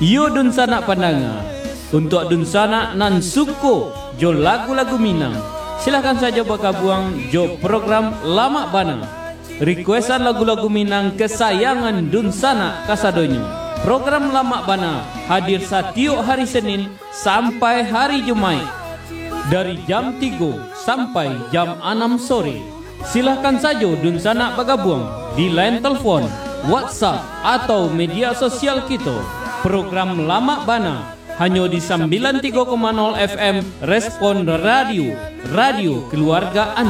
Yo dun sanak pandanga. Untuk dun sanak nan suko jo lagu-lagu Minang. Silahkan saja bergabung jo program Lama Bana. Requestan lagu-lagu Minang kesayangan dun sanak kasadonyo. Program Lama Bana hadir setiap hari Senin sampai hari Jumat dari jam 3 sampai jam 6 sore. Silahkan saja dun sanak bergabung di line telefon, WhatsApp atau media sosial kita. Program Lama Bana hanya di 93,0 FM Respon Radio, radio keluarga Anda.